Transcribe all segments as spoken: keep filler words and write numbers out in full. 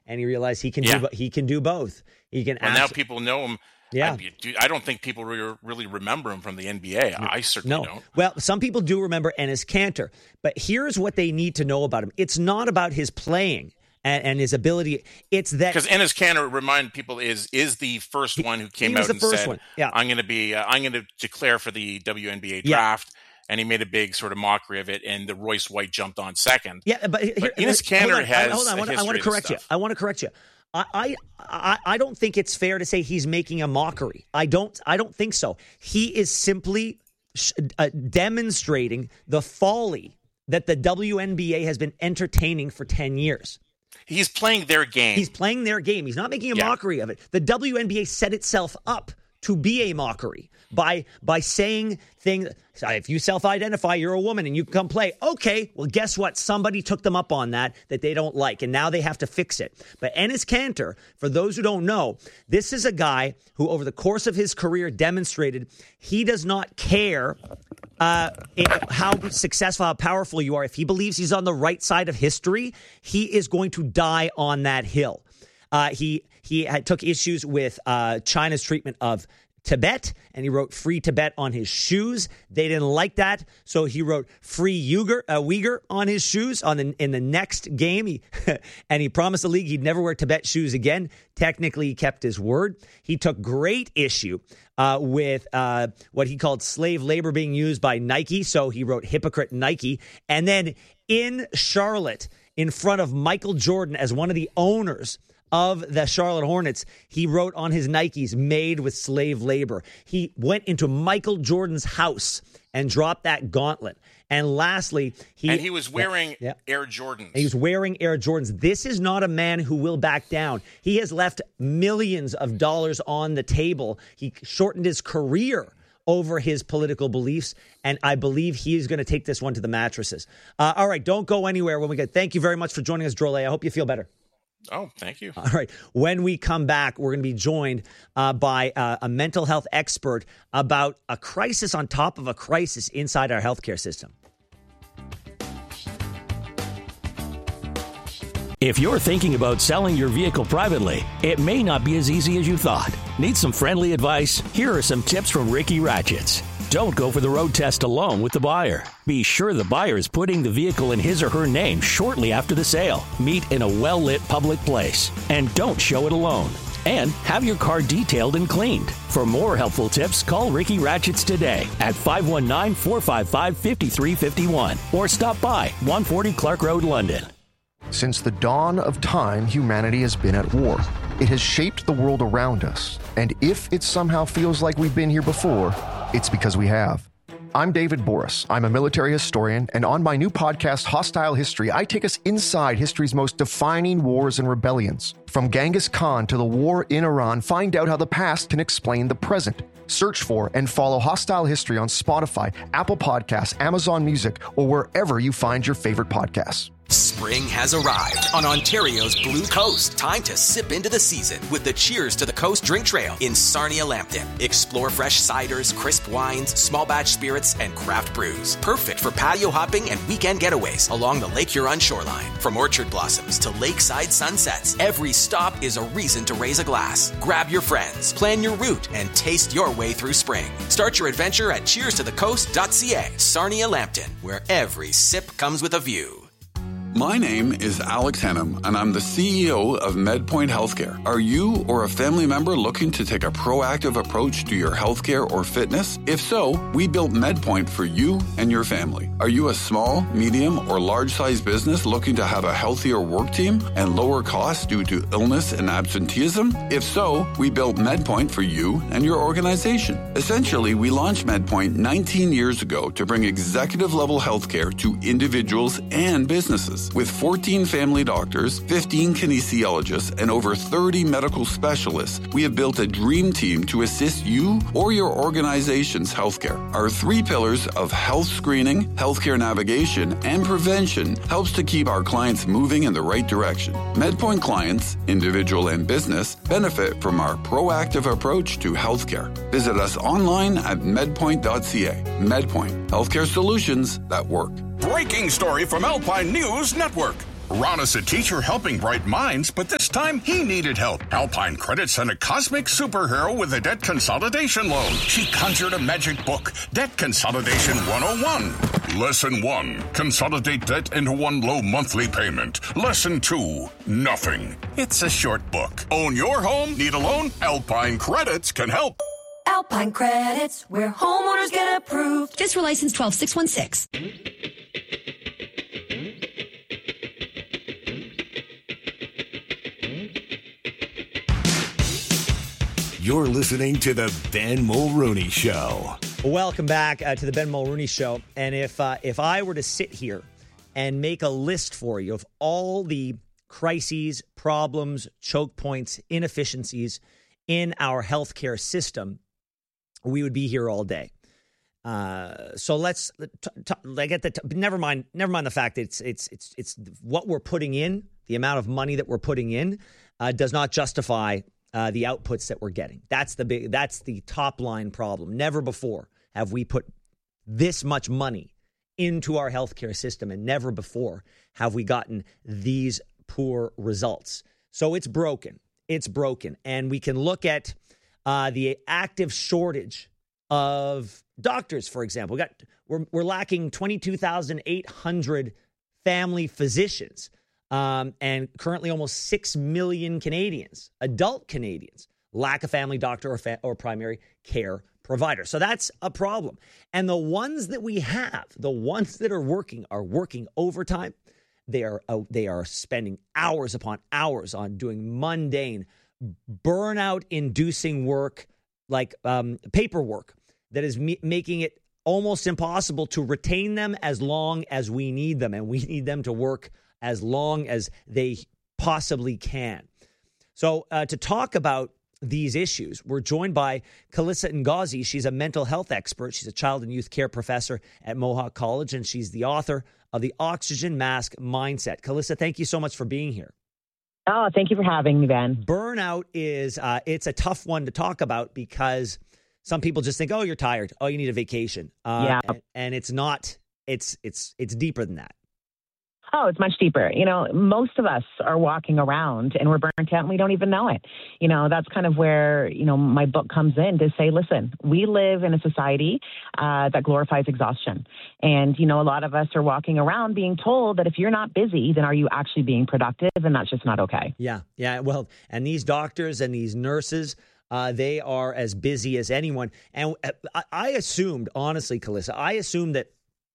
and he realized he can yeah. do he can do both. He can. Well, actually, now people know him. Yeah, I, I don't think people re- really remember him from the N B A. I certainly no. don't. Well, some people do remember Enes Kanter, but here's what they need to know about him. It's not about his playing and, and his ability. It's that because Enes Kanter, remind people, is is the first he, one who came he was out the and first said, one. Yeah. "I'm going to be, uh, I'm going to declare for the W N B A draft." Yeah. And he made a big sort of mockery of it, and the Royce White jumped on second. Yeah, but, here, but Enes Kanter has. Hold on, I want, I want to correct you. I want to correct you. I, I I don't think it's fair to say he's making a mockery. I don't I don't think so. He is simply sh- uh, demonstrating the folly that the W N B A has been entertaining for ten years. He's playing their game. He's playing their game. He's not making a yeah. mockery of it. The W N B A set itself up to be a mockery by by saying things. If you self-identify, you're a woman and you can come play. Okay, well, guess what? Somebody took them up on that that they don't like, and now they have to fix it. But Enes Kanter, for those who don't know, this is a guy who over the course of his career demonstrated he does not care uh, how successful, how powerful you are. If he believes he's on the right side of history, he is going to die on that hill. Uh, he he had, took issues with uh, China's treatment of Tibet, and he wrote Free Tibet on his shoes. They didn't like that, so he wrote Free Uyghur, uh, Uyghur on his shoes on the, in the next game. He, and he promised the league he'd never wear Tibet shoes again. Technically, he kept his word. He took great issue uh, with uh, what he called slave labor being used by Nike, so he wrote Hypocrite Nike. And then in Charlotte, in front of Michael Jordan as one of the owners of the Charlotte Hornets, he wrote on his Nikes, made with slave labor. He went into Michael Jordan's house and dropped that gauntlet. And lastly, he... And he was wearing yeah, yeah. Air Jordans. He was wearing Air Jordans. This is not a man who will back down. He has left millions of dollars on the table. He shortened his career over his political beliefs, and I believe he is going to take this one to the mattresses. Uh, all right, don't go anywhere when we get... Thank you very much for joining us, Drolet. I hope you feel better. Oh, thank you. All right. When we come back, we're going to be joined uh, by uh, a mental health expert about a crisis on top of a crisis inside our healthcare system. If you're thinking about selling your vehicle privately, it may not be as easy as you thought. Need some friendly advice? Here are some tips from Ricky Ratchets. Don't go for the road test alone with the buyer. Be sure the buyer is putting the vehicle in his or her name shortly after the sale. Meet in a well-lit public place. And don't show it alone. And have your car detailed and cleaned. For more helpful tips, call Ricky Ratchets today at five one nine, four five five, five three five one or stop by one forty Clark Road, London. Since the dawn of time, humanity has been at war. It has shaped the world around us. And if it somehow feels like we've been here before, it's because we have. I'm David Boris. I'm a military historian, and on my new podcast, Hostile History, I take us inside history's most defining wars and rebellions. From Genghis Khan to the war in Iran, find out how the past can explain the present. Search for and follow Hostile History on Spotify, Apple Podcasts, Amazon Music, or wherever you find your favorite podcasts. Spring has arrived on Ontario's Blue Coast. Time to sip into the season with the Cheers to the Coast drink trail in Sarnia-Lambton. Explore fresh ciders, crisp wines, small batch spirits, and craft brews. Perfect for patio hopping and weekend getaways along the Lake Huron shoreline. From orchard blossoms to lakeside sunsets, every stop is a reason to raise a glass. Grab your friends, plan your route, and taste your way through spring. Start your adventure at cheers to the coast dot c a. Sarnia-Lambton, where every sip comes with a view. My name is Alex Hennum, and I'm the C E O of MedPoint Healthcare. Are you or a family member looking to take a proactive approach to your healthcare or fitness? If so, we built MedPoint for you and your family. Are you a small, medium, or large-sized business looking to have a healthier work team and lower costs due to illness and absenteeism? If so, we built MedPoint for you and your organization. Essentially, we launched MedPoint nineteen years ago to bring executive-level healthcare to individuals and businesses. With fourteen family doctors, fifteen kinesiologists, and over thirty medical specialists, we have built a dream team to assist you or your organization's healthcare. Our three pillars of health screening, healthcare navigation, and prevention helps to keep our clients moving in the right direction. MedPoint clients, individual and business, benefit from our proactive approach to healthcare. Visit us online at medpoint dot c a. MedPoint, healthcare solutions that work. Breaking story from Alpine News Network. Ron is a teacher helping bright minds, but this time he needed help. Alpine Credit sent a cosmic superhero with a debt consolidation loan. She conjured a magic book, Debt Consolidation one oh one. Lesson one, consolidate debt into one low monthly payment. Lesson two, nothing. It's a short book. Own your home? Need a loan? Alpine Credits can help. Alpine Credits, where homeowners get approved. Fiscal license twelve six one six. You're listening to the Ben Mulrooney Show. Welcome back uh, to the Ben Mulrooney Show. And if uh, if I were to sit here and make a list for you of all the crises, problems, choke points, inefficiencies in our healthcare system, we would be here all day. Uh, so let's t- t- like at the t- never mind. Never mind the fact that it's it's it's it's what we're putting in. The amount of money that we're putting in uh, does not justify uh, the outputs that we're getting. That's the big. That's the top line problem. Never before have we put this much money into our healthcare system, and never before have we gotten these poor results. So it's broken. It's broken, and we can look at uh, the active shortage of doctors, for example. We got we're we're lacking twenty-two thousand eight hundred family physicians, um, and currently almost six million Canadians, adult Canadians, lack a family doctor or fa- or primary care provider. So that's a problem. And the ones that we have, the ones that are working, are working overtime. They are uh, they are spending hours upon hours on doing mundane, burnout-inducing work like um, paperwork that is me- making it almost impossible to retain them as long as we need them. And we need them to work as long as they possibly can. So uh, to talk about these issues, we're joined by Calissa Ngozi. She's a mental health expert. She's a child and youth care professor at Mohawk College, and she's the author of the Oxygen Mask Mindset. Calissa, thank you so much for being here. Oh, thank you for having me, Ben. Burnout is, uh, it's a tough one to talk about because some people just think, oh, you're tired. Oh, you need a vacation. Uh, yeah. And, and it's not, it's, it's, it's deeper than that. Oh, it's much deeper. You know, most of us are walking around and we're burnt out and we don't even know it. You know, that's kind of where, you know, my book comes in to say, listen, we live in a society uh, that glorifies exhaustion. And, you know, a lot of us are walking around being told that if you're not busy, then are you actually being productive? And that's just not okay. Yeah. Yeah. Well, and these doctors and these nurses, uh, they are as busy as anyone. And I, I assumed, honestly, Calissa, I assumed that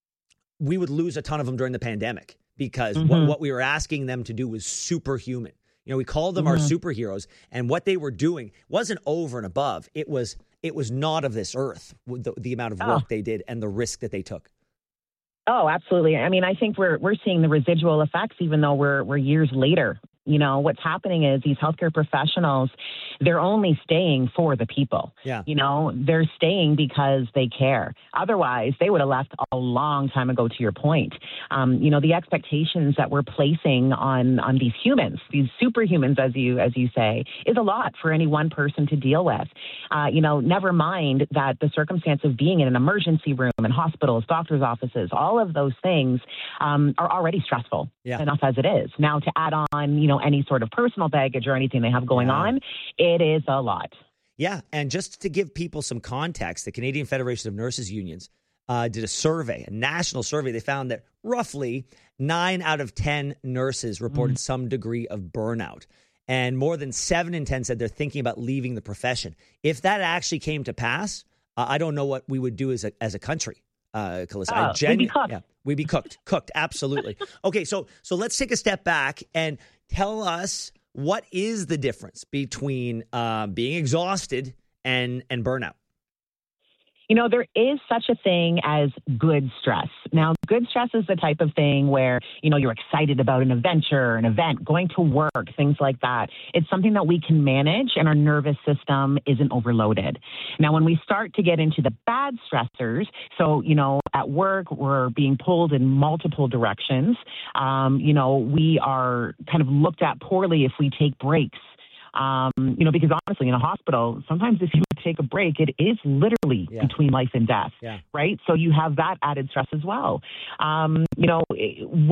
we would lose a ton of them during the pandemic. Because mm-hmm. what, what we were asking them to do was superhuman. You know, we called them mm-hmm. our superheroes, and what they were doing wasn't over and above. It was it was not of this earth, the, the amount of work oh. they did and the risk that they took. Oh, absolutely. I mean, I think we're we're seeing the residual effects, even though we're we're years later. You know, what's happening is these healthcare professionals, they're only staying for the people. Yeah. You know, they're staying because they care. Otherwise, they would have left a long time ago, to your point. Um, you know, the expectations that we're placing on on these humans, these superhumans, as you as you say, is a lot for any one person to deal with. Uh, you know, never mind that the circumstance of being in an emergency room in hospitals, doctors' offices, all of those things um, are already stressful yeah. enough as it is. Now, to add on, you know, any sort of personal baggage or anything they have going yeah. on, it is a lot. Yeah, and just to give people some context, the Canadian Federation of Nurses Unions uh, did a survey, a national survey. They found that roughly nine out of ten nurses reported mm. some degree of burnout. And more than seven in ten said they're thinking about leaving the profession. If that actually came to pass, uh, I don't know what we would do as a, as a country. Uh, Calissa, oh, genu- we'd be cooked. Yeah, we'd be cooked, cooked, absolutely. Okay, so so let's take a step back and tell us what is the difference between uh, being exhausted and and burnout. You know, there is such a thing as good stress. Now, good stress is the type of thing where, you know, you're excited about an adventure, an event, going to work, things like that. It's something that we can manage and our nervous system isn't overloaded. Now, when we start to get into the bad stressors, so, you know, at work, we're being pulled in multiple directions. Um, you know, we are kind of looked at poorly if we take breaks. Um, you know, because honestly, in a hospital, sometimes if you take a break, it is literally yeah. between life and death, yeah. right? So you have that added stress as well. Um, you know, what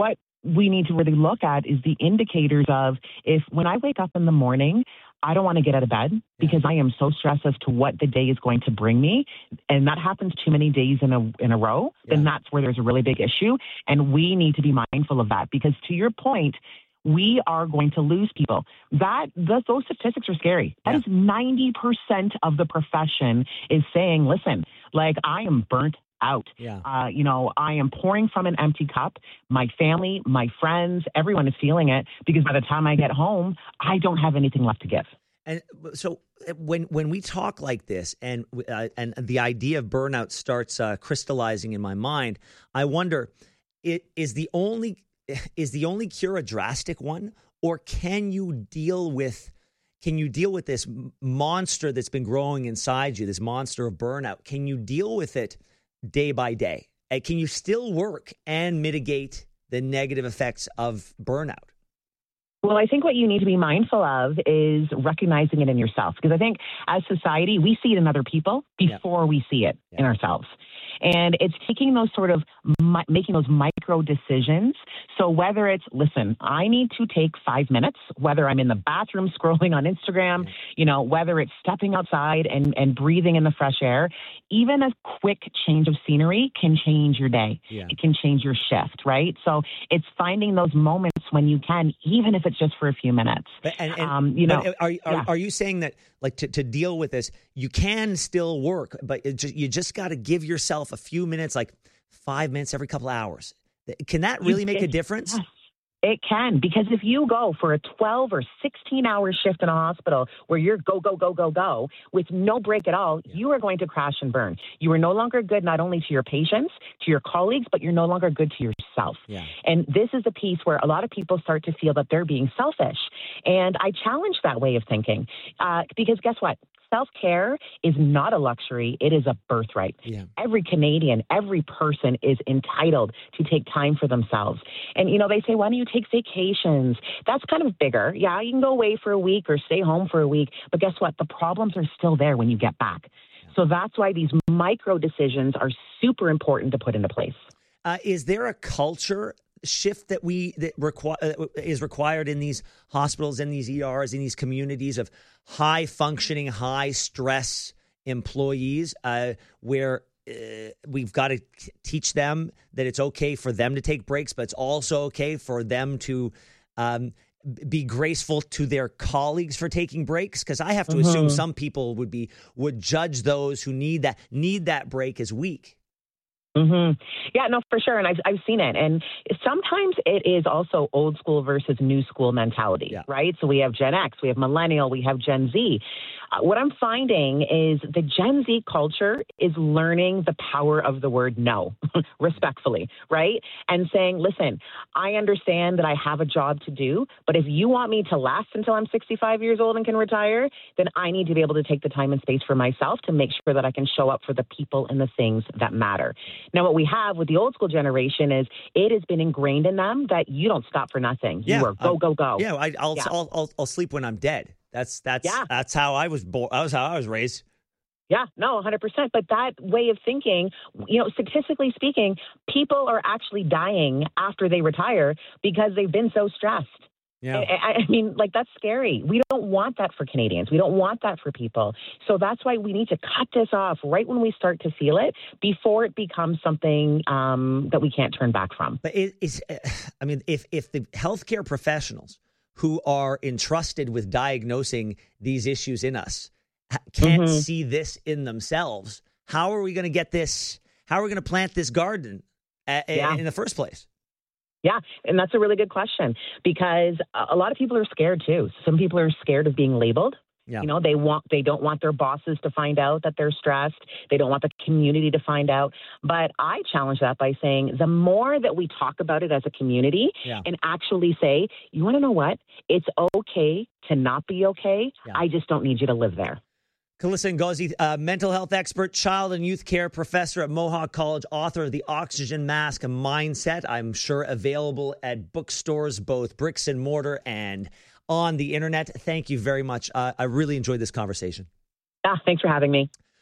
we need to really look at is the indicators of if when I wake up in the morning, I don't want to get out of bed because I am so stressed as to what the day is going to bring me. And that happens too many days in a in a row, yeah. then that's where there's a really big issue. And we need to be mindful of that because to your point, we are going to lose people. That, that those statistics are scary. That yeah. is ninety percent of the profession is saying, listen, like I am burnt out. Yeah. Uh, you know, I am pouring from an empty cup. My family, my friends, everyone is feeling it because by the time I get home, I don't have anything left to give. And so when when we talk like this and uh, and the idea of burnout starts uh, crystallizing in my mind, I wonder, it is the only is the only cure a drastic one, or can you deal with Can you deal with this monster that's been growing inside you, this monster of burnout? Can you deal with it day by day? And can you still work and mitigate the negative effects of burnout? Well, I think what you need to be mindful of is recognizing it in yourself. Because I think as society, we see it in other people before yeah. we see it yeah. in ourselves. And it's taking those sort of, mi- making those micro decisions. So whether it's, listen, I need to take five minutes, whether I'm in the bathroom scrolling on Instagram, yeah. you know, whether it's stepping outside and, and breathing in the fresh air, even a quick change of scenery can change your day. Yeah. It can change your shift, right? So it's finding those moments when you can, even if it's just for a few minutes. But, and, and, um, you know, are, are, yeah. are you saying that, like, to, to deal with this, you can still work, but it just, you just got to give yourself a few minutes, like five minutes every couple of hours? Can that really make a difference? Yes. It can, because if you go for a twelve or sixteen hour shift in a hospital where you're go, go, go, go, go with no break at all, yeah. you are going to crash and burn. You are no longer good not only to your patients, to your colleagues, but you're no longer good to yourself. Yeah. And this is a piece where a lot of people start to feel that they're being selfish. And I challenge that way of thinking uh, because guess what? Self-care is not a luxury. It is a birthright. Yeah. Every Canadian, every person is entitled to take time for themselves. And, you know, they say, why don't you take vacations? That's kind of bigger. Yeah, you can go away for a week or stay home for a week. But guess what? The problems are still there when you get back. Yeah. So that's why these micro decisions are super important to put into place. Uh, is there a culture shift that we that require uh, is required in these hospitals, in these E Rs, in these communities of high functioning, high stress employees, uh, where uh, we've got to teach them that it's okay for them to take breaks, but it's also okay for them to um, be graceful to their colleagues for taking breaks? Because I have to mm-hmm. assume some people would be would judge those who need that need that break as weak. Mm-hmm. Yeah, no, for sure. And I've, I've seen it. And sometimes it is also old school versus new school mentality, yeah. right? So we have Gen X, we have Millennial, we have Gen Z. Uh, what I'm finding is the Gen Z culture is learning the power of the word no, respectfully, right? And saying, listen, I understand that I have a job to do, but if you want me to last until I'm sixty-five years old and can retire, then I need to be able to take the time and space for myself to make sure that I can show up for the people and the things that matter. Now, what we have with the old school generation is it has been ingrained in them that you don't stop for nothing. Yeah, you are go, uh, go, go. Yeah, I, I'll, yeah. I'll, I'll I'll sleep when I'm dead. That's that's yeah. that's how I was born. That was how I was raised. Yeah, no, one hundred percent. But that way of thinking, you know, statistically speaking, people are actually dying after they retire because they've been so stressed. Yeah. I, I mean, like, that's scary. We don't want that for Canadians. We don't want that for people. So that's why we need to cut this off right when we start to feel it before it becomes something um, that we can't turn back from. But it, it's, I mean, if if the healthcare professionals who are entrusted with diagnosing these issues in us can't mm-hmm. see this in themselves, how are we going to get this? How are we going to plant this garden a, yeah. in the first place? Yeah, and that's a really good question because a lot of people are scared too. Some people are scared of being labeled. Yeah. You know, they want they don't want their bosses to find out that they're stressed. They don't want the community to find out. But I challenge that by saying the more that we talk about it as a community yeah. and actually say, you want to know what? It's okay to not be okay. Yeah. I just don't need you to live there. Calista Ngozi, uh, mental health expert, child and youth care professor at Mohawk College, author of The Oxygen Mask Mindset. I'm sure available at bookstores, both bricks and mortar and on the internet. Thank you very much. Uh, I really enjoyed this conversation. Ah, thanks for having me.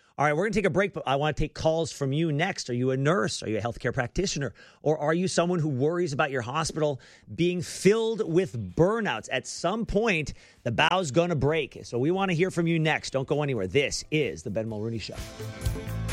All right, we're going to take a break, but I want to take calls from you next. Are you a nurse? Are you a healthcare practitioner? Or are you someone who worries about your hospital being filled with burnouts? At some point, the bow's going to break. So we want to hear from you next. Don't go anywhere. This is the Ben Mulrooney Show.